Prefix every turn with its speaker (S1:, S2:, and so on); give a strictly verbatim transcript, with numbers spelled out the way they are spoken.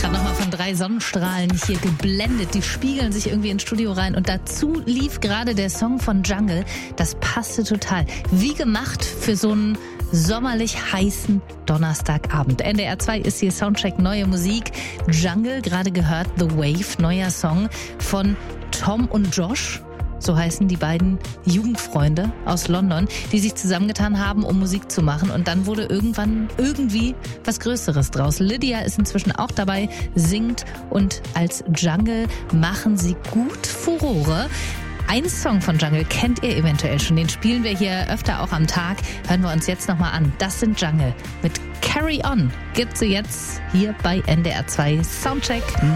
S1: gerade nochmal von drei Sonnenstrahlen hier geblendet. Die spiegeln sich irgendwie ins Studio rein. Und dazu lief gerade der Song von Jungle. Das passte total. Wie gemacht für so einen sommerlich heißen Donnerstagabend. N D R zwei ist hier Soundcheck Neue Musik. Jungle, gerade gehört, The Wave, neuer Song von Tom und Josh. So heißen die beiden Jugendfreunde aus London, die sich zusammengetan haben, um Musik zu machen. Und dann wurde irgendwann irgendwie was Größeres draus. Lydia ist inzwischen auch dabei, singt, und als Jungle machen sie gut Furore. Ein Song von Jungle kennt ihr eventuell schon. Den spielen wir hier öfter auch am Tag. Hören wir uns jetzt nochmal an. Das sind Jungle mit Carry On. Gibt sie jetzt hier bei N D R zwei Soundcheck.